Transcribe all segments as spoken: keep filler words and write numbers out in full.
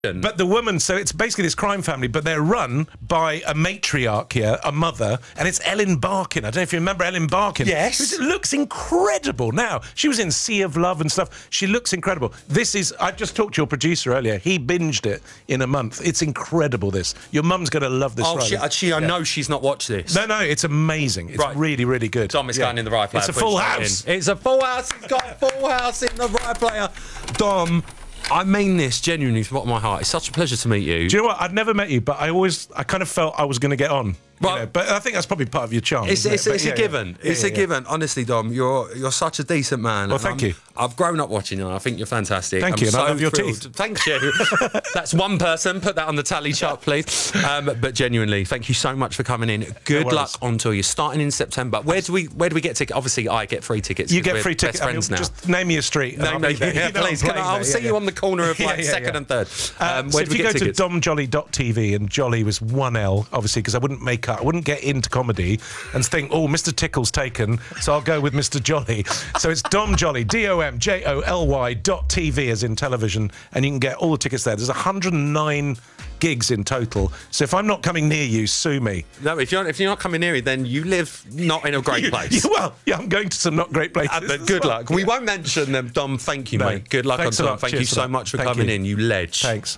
But the woman, so it's basically this crime family, but they're run by a matriarch here, a mother, and it's Ellen Barkin. I don't know if you remember Ellen Barkin. Yes. It looks incredible now. She was in Sea of Love and stuff. She looks incredible. This is, I just talked to your producer earlier. He binged it in a month. It's incredible, this. Your mum's going to love this. Oh, right? she, she, I yeah. know she's not watched this. No, no, it's amazing. It's right. really, really good. Dom, it's yeah. going in the right player. It's a full house. It's a full house. It's got a full house in the right player. Dom, I mean this genuinely from the bottom of my heart. It's such a pleasure to meet you. Do you know what? I'd never met you, but I always, I kind of felt I was going to get on. Well, you know, but I think that's probably part of your charm. It's, it's, it? it's yeah, a given. Yeah. It's Yeah, a yeah. given. Honestly, Dom, you're you're such a decent man. Well, thank I'm, you. I've grown up watching you. And I think you're fantastic. Thank I'm you. And so I love your thrilled. teeth. Thank you. That's one person. Put that on the tally chart, please. Um, but genuinely, thank you so much for coming in. Good No luck on tour. You're starting in September. Where do we Where do we get tickets? Obviously, I get free tickets. You get free tickets. Best friends I mean, now. Just name me a street. No, no, yeah, yeah, please. Can I, I'll see you on the corner of like yeah, yeah, second yeah. and third. Um, Uh, where so do if we you get go tickets? to dom jolly dot t v, and Jolly was one L, obviously, because I wouldn't make up, I wouldn't get into comedy and think, oh, Mister Tickle's taken, so I'll go with Mister Jolly. So it's Dom Jolly, D O M J O L Y dot T V as in television, and you can get all the tickets there. There's one hundred nine gigs in total. So if I'm not coming near you, sue me. No, if you're if you're not coming near me, then you live not in a great place. You, well, yeah, I'm going to some not great places. Uh, but good well. luck. We won't mention them. Dom, thank you, No. mate. Good luck Thanks on a Dom. lot. Thank Cheers you for so that. much for Thank coming you. in, you ledge. Thanks.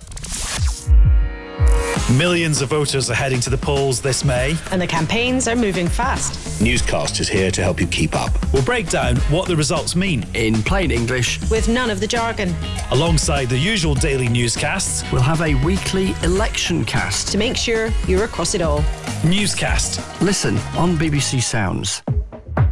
Millions of voters are heading to the polls this May. And the campaigns are moving fast. Newscast is here to help you keep up. We'll break down what the results mean. In plain English, With none of the jargon. Alongside the usual daily newscasts, we'll have a weekly election cast. To make sure you're across it all. Newscast. Listen on B B C Sounds.